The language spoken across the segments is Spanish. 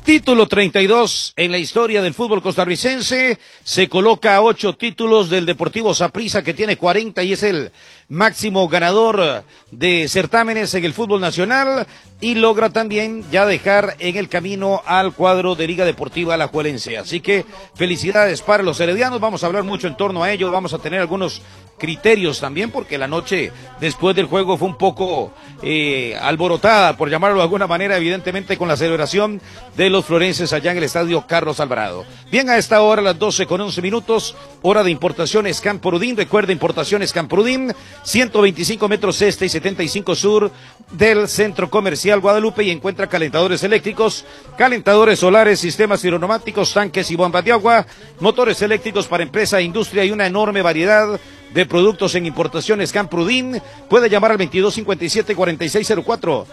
Título 32 en la historia del fútbol costarricense, se coloca a 8 títulos del Deportivo Saprissa, que tiene 40 y es el máximo ganador de certámenes en el fútbol nacional, y logra también ya dejar en el camino al cuadro de Liga Deportiva Alajuelense. Así que felicidades para los heredianos, vamos a hablar mucho en torno a ello, vamos a tener algunos criterios también, porque la noche después del juego fue un poco alborotada, por llamarlo de alguna manera, evidentemente con la celebración de los florenses allá en el estadio Carlos Alvarado. Bien, a esta hora, las 12:11, hora de importaciones Camporudín. Recuerda, importaciones Camporudín, 125 metros este y 75 sur del Centro Comercial Guadalupe, y encuentra calentadores eléctricos, calentadores solares, sistemas hidroneumáticos, tanques y bombas de agua, motores eléctricos para empresa e industria y una enorme variedad de productos en importaciones Camprudín. Puede llamar al 2257-4604,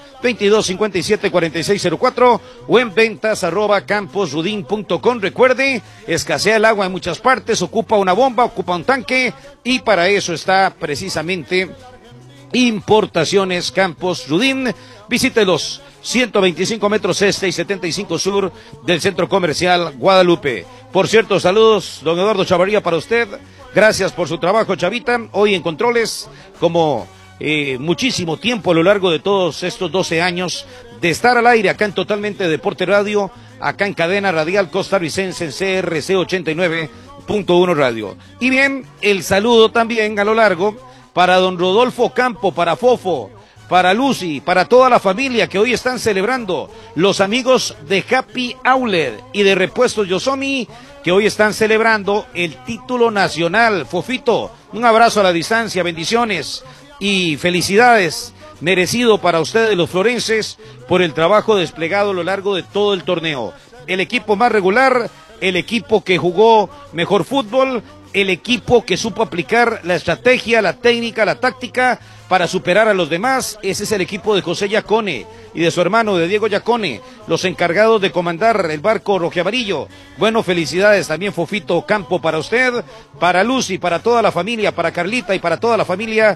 2257-4604, o en ventas@camposrudin.com. Recuerde, escasea el agua en muchas partes, ocupa una bomba, ocupa un tanque, y para eso está precisamente Importaciones Campos Rudín. Visítelos, 125 metros este y 75 sur del Centro Comercial Guadalupe. Por cierto, saludos, don Eduardo Chavarría, para usted. Gracias por su trabajo, Chavita, hoy en controles, como muchísimo tiempo a lo largo de todos estos 12 años de estar al aire acá en Totalmente Deporte Radio, acá en Cadena Radial Costarricense en CRC 89.1 Radio. Y bien, el saludo también a lo largo para don Rodolfo Campo, para Fofo, para Lucy, para toda la familia que hoy están celebrando, los amigos de Happy Outlet y de Repuestos Yosomi, que hoy están celebrando el título nacional. Fofito, un abrazo a la distancia, bendiciones y felicidades, merecido para ustedes los florenses por el trabajo desplegado a lo largo de todo el torneo. El equipo más regular, el equipo que jugó mejor fútbol, el equipo que supo aplicar la estrategia, la técnica, la táctica para superar a los demás. Ese es el equipo de José Yacone y de su hermano, de Diego Yacone, los encargados de comandar el barco rojiamarillo. Bueno, felicidades también, Fofito Campo, para usted, para Lucy, para toda la familia, para Carlita y para toda la familia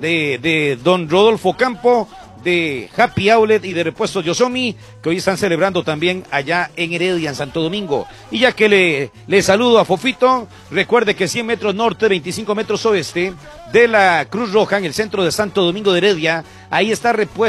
de don Rodolfo Campo, de Happy Outlet y de Repuestos Yosomi, que hoy están celebrando también allá en Heredia, en Santo Domingo. Y ya que le saludo a Fofito, recuerde que 100 metros norte, 25 metros oeste de la Cruz Roja, en el centro de Santo Domingo de Heredia, ahí está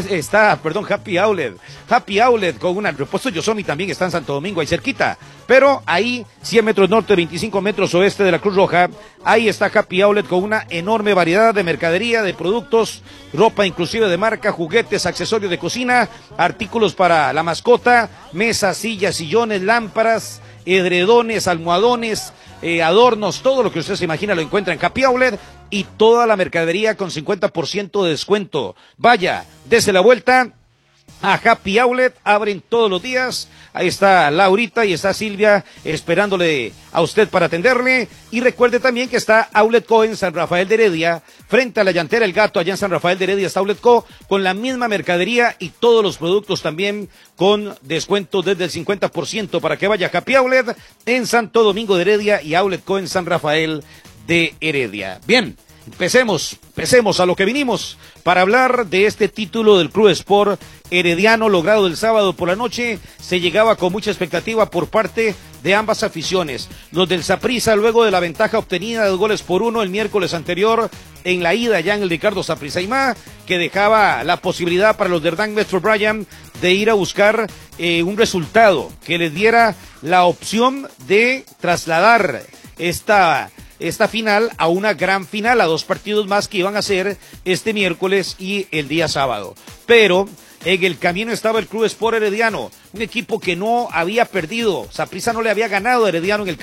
Happy Outlet. Happy Outlet con una Repuestos Yosomi también está en Santo Domingo, ahí cerquita. Pero ahí, 100 metros norte, 25 metros oeste de la Cruz Roja, ahí está Happy Outlet con una enorme variedad de mercadería, de productos, ropa inclusive de marca, juguetes, accesorios de cocina, artículos para la mascota, mesas, sillas, sillones, lámparas, edredones, almohadones, adornos, todo lo que usted se imagina lo encuentra en Happy Outlet, y toda la mercadería con 50% de descuento. Vaya, dese la vuelta a Happy Outlet, abren todos los días. Ahí está Laurita y está Silvia esperándole a usted para atenderle. Y recuerde también que está Outlet Co en San Rafael de Heredia, frente a la llantera El Gato, allá en San Rafael de Heredia está Outlet Co, con la misma mercadería y todos los productos también con descuento desde el 50%, para que vaya a Happy Outlet en Santo Domingo de Heredia y Outlet Co en San Rafael de Heredia. Bien, empecemos a lo que vinimos, para hablar de este título del Club Sport Herediano logrado el sábado por la noche. Se llegaba con mucha expectativa por parte de ambas aficiones. Los del Saprissa, luego de la ventaja obtenida de 2-1 el miércoles anterior en la ida ya en el Ricardo Saprissa-Aimá, que dejaba la posibilidad para los de Hernán Metro Bryan de ir a buscar un resultado que les diera la opción de trasladar esta final a una gran final, a 2 partidos más que iban a ser este miércoles y el día sábado. Pero en el camino estaba el Club Sport Herediano, un equipo que no había perdido. Saprissa no le había ganado a Herediano en el